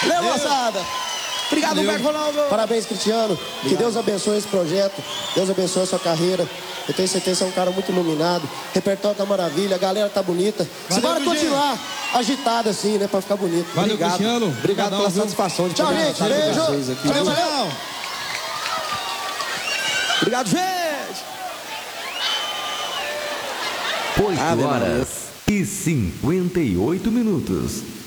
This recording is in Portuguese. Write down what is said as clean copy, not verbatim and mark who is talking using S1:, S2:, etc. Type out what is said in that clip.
S1: Valeu, moçada. Obrigado, Humberto Ronaldo.
S2: Parabéns, Cristiano. Obrigado. Que Deus abençoe esse projeto. Deus abençoe a sua carreira. Eu tenho certeza que você é um cara muito iluminado. O repertório tá maravilha, a galera tá bonita. Bora continuar agitado assim, né? Pra ficar bonito.
S3: Valeu,
S2: obrigado.
S3: Cristiano.
S2: Obrigado pela satisfação de
S1: tchau, gente. Beijo.
S2: Vocês aqui.
S1: Tchau. Obrigado, gente.
S4: 8 horas e 58 minutos.